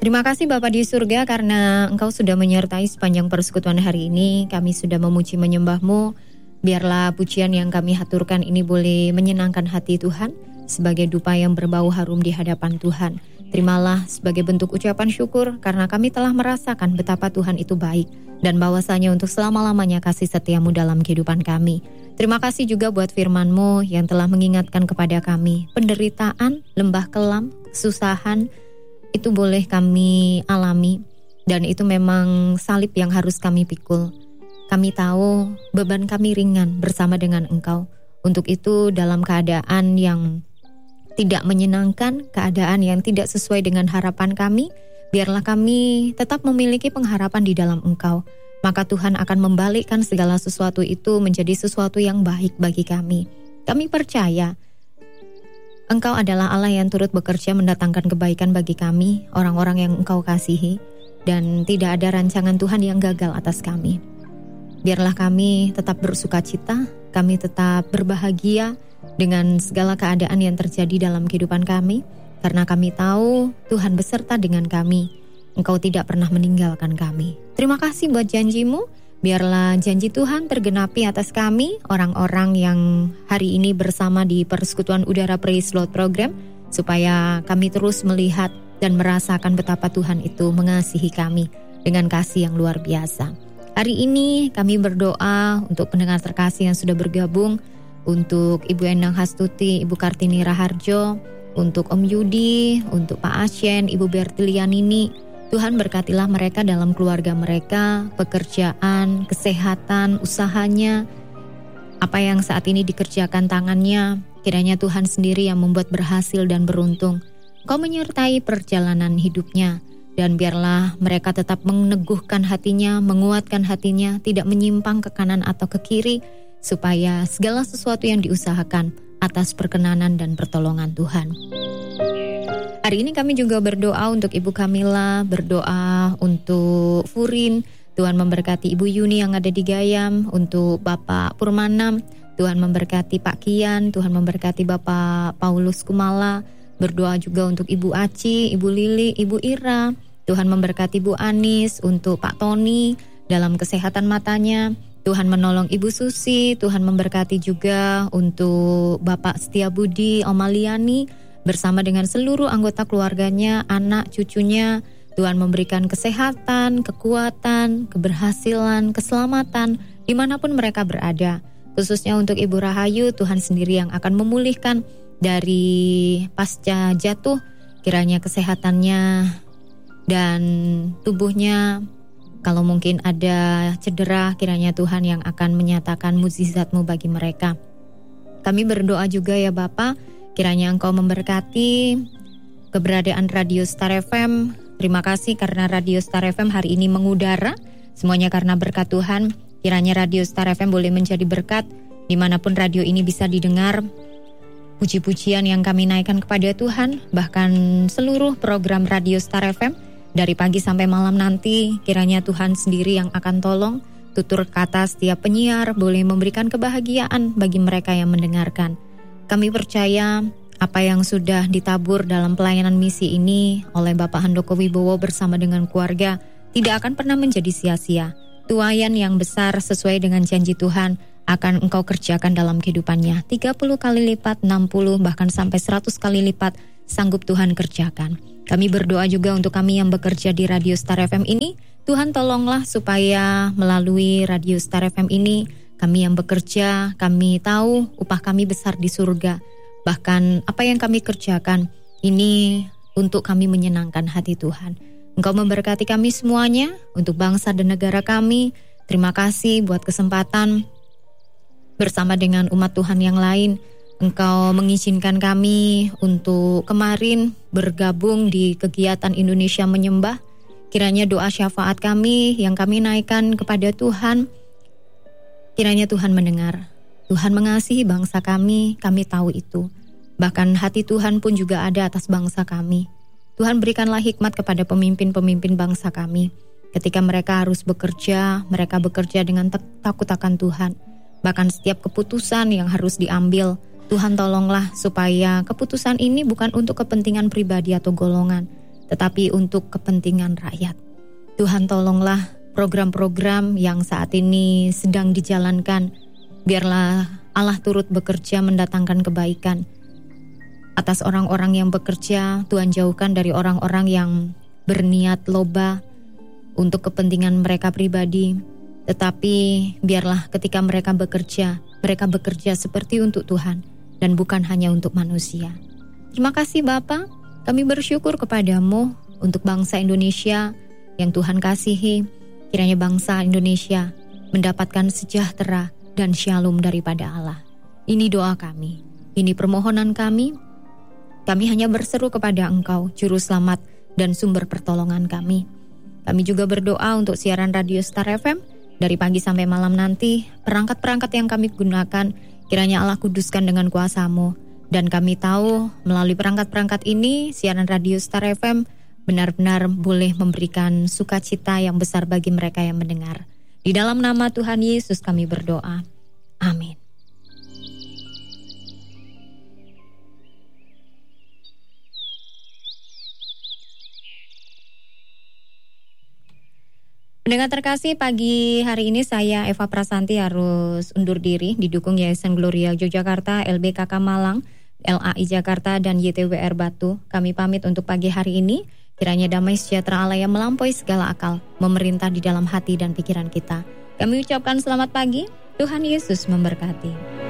Terima kasih Bapa di surga karena Engkau sudah menyertai sepanjang persekutuan hari ini. Kami sudah memuji menyembah-Mu. Biarlah pujian yang kami haturkan ini boleh menyenangkan hati Tuhan sebagai dupa yang berbau harum di hadapan Tuhan. Terimalah sebagai bentuk ucapan syukur karena kami telah merasakan betapa Tuhan itu baik dan bahwasanya untuk selama-lamanya kasih setia-Mu dalam kehidupan kami. Terima kasih juga buat firman-Mu yang telah mengingatkan kepada kami penderitaan, lembah kelam, kesusahan, itu boleh kami alami dan itu memang salib yang harus kami pikul. Kami tahu beban kami ringan bersama dengan Engkau. Untuk itu dalam keadaan yang tidak menyenangkan, keadaan yang tidak sesuai dengan harapan kami, biarlah kami tetap memiliki pengharapan di dalam Engkau. Maka Tuhan akan membalikkan segala sesuatu itu menjadi sesuatu yang baik bagi kami. Kami percaya Engkau adalah Allah yang turut bekerja mendatangkan kebaikan bagi kami, orang-orang yang Engkau kasihi, dan tidak ada rancangan Tuhan yang gagal atas kami. Biarlah kami tetap bersukacita, kami tetap berbahagia dengan segala keadaan yang terjadi dalam kehidupan kami, karena kami tahu Tuhan beserta dengan kami. Engkau tidak pernah meninggalkan kami. Terima kasih buat janji-Mu. Biarlah janji Tuhan tergenapi atas kami, orang-orang yang hari ini bersama di Persekutuan Udara Praise Lord Program, supaya kami terus melihat dan merasakan betapa Tuhan itu mengasihi kami dengan kasih yang luar biasa. Hari ini kami berdoa untuk pendengar terkasih yang sudah bergabung, untuk Ibu Endang Hastuti, Ibu Kartini Raharjo, untuk Om Yudi, untuk Pak Asyen, Ibu Bertilianini. Tuhan berkatilah mereka dalam keluarga mereka, pekerjaan, kesehatan, usahanya, apa yang saat ini dikerjakan tangannya, kiranya Tuhan sendiri yang membuat berhasil dan beruntung. Kau menyertai perjalanan hidupnya, dan biarlah mereka tetap meneguhkan hatinya, menguatkan hatinya, tidak menyimpang ke kanan atau ke kiri, supaya segala sesuatu yang diusahakan atas perkenanan dan pertolongan Tuhan. Hari ini kami juga berdoa untuk Ibu Kamila, berdoa untuk Furin, Tuhan memberkati Ibu Yuni yang ada di Gayam, untuk Bapak Purmanam, Tuhan memberkati Pak Kian, Tuhan memberkati Bapak Paulus Kumala, berdoa juga untuk Ibu Aci, Ibu Lili, Ibu Ira, Tuhan memberkati Bu Anis, untuk Pak Tony dalam kesehatan matanya, Tuhan menolong Ibu Susi, Tuhan memberkati juga untuk Bapak Setiabudi, Om Aliani, bersama dengan seluruh anggota keluarganya, anak, cucunya. Tuhan memberikan kesehatan, kekuatan, keberhasilan, keselamatan dimanapun mereka berada. Khususnya untuk Ibu Rahayu, Tuhan sendiri yang akan memulihkan dari pasca jatuh. Kiranya kesehatannya dan tubuhnya, kalau mungkin ada cedera, kiranya Tuhan yang akan menyatakan mukjizat-Mu bagi mereka. Kami berdoa juga ya Bapak, kiranya Engkau memberkati keberadaan Radio Star FM. Terima kasih karena Radio Star FM hari ini mengudara. Semuanya karena berkat Tuhan. Kiranya Radio Star FM boleh menjadi berkat dimanapun radio ini bisa didengar. Puji-pujian yang kami naikkan kepada Tuhan. Bahkan seluruh program Radio Star FM dari pagi sampai malam nanti. Kiranya Tuhan sendiri yang akan tolong. Tutur kata setiap penyiar boleh memberikan kebahagiaan bagi mereka yang mendengarkan. Kami percaya apa yang sudah ditabur dalam pelayanan misi ini oleh Bapak Handoko Wibowo bersama dengan keluarga tidak akan pernah menjadi sia-sia. Tuaian yang besar sesuai dengan janji Tuhan akan Engkau kerjakan dalam kehidupannya. 30 kali lipat, 60 bahkan sampai 100 kali lipat sanggup Tuhan kerjakan. Kami berdoa juga untuk kami yang bekerja di Radio Star FM ini. Tuhan tolonglah supaya melalui Radio Star FM ini kami yang bekerja, kami tahu upah kami besar di surga. Bahkan apa yang kami kerjakan ini untuk kami menyenangkan hati Tuhan. Engkau memberkati kami semuanya untuk bangsa dan negara kami. Terima kasih buat kesempatan bersama dengan umat Tuhan yang lain. Engkau mengizinkan kami untuk kemarin bergabung di kegiatan Indonesia Menyembah. Kiranya doa syafaat kami yang kami naikkan kepada Tuhan, kiranya Tuhan mendengar. Tuhan mengasihi bangsa kami tahu itu. Bahkan hati Tuhan pun juga ada atas bangsa kami. Tuhan berikanlah hikmat kepada pemimpin-pemimpin bangsa kami. Ketika mereka harus bekerja, mereka bekerja dengan takut akan Tuhan. Bahkan setiap keputusan yang harus diambil, Tuhan tolonglah supaya keputusan ini bukan untuk kepentingan pribadi atau golongan, tetapi untuk kepentingan rakyat. Tuhan, tolonglah program-program yang saat ini sedang dijalankan. Biarlah Allah turut bekerja mendatangkan kebaikan atas orang-orang yang bekerja. Tuhan, jauhkan dari orang-orang yang berniat loba untuk kepentingan mereka pribadi. Tetapi biarlah ketika mereka bekerja seperti untuk Tuhan dan bukan hanya untuk manusia. Terima kasih Bapa, kami bersyukur kepadamu untuk bangsa Indonesia yang Tuhan kasihi. Kiranya bangsa Indonesia mendapatkan sejahtera dan shalom daripada Allah. Ini doa kami, ini permohonan kami. Kami hanya berseru kepada Engkau, Juru Selamat dan sumber pertolongan kami. Kami juga berdoa untuk siaran Radio Star FM dari pagi sampai malam nanti. Perangkat-perangkat yang kami gunakan, kiranya Allah kuduskan dengan kuasa-Mu. Dan kami tahu melalui perangkat-perangkat ini, siaran Radio Star FM benar-benar boleh memberikan sukacita yang besar bagi mereka yang mendengar. Di dalam nama Tuhan Yesus kami berdoa. Amin. Pendengar terkasih, pagi hari ini saya Eva Prasanti harus undur diri, didukung Yayasan Gloria Yogyakarta, LBKK Malang, LAI Jakarta, dan YTWR Batu. Kami pamit untuk pagi hari ini. Kiranya damai sejahtera Allah yang melampaui segala akal memerintah di dalam hati dan pikiran kita. Kami ucapkan selamat pagi, Tuhan Yesus memberkati.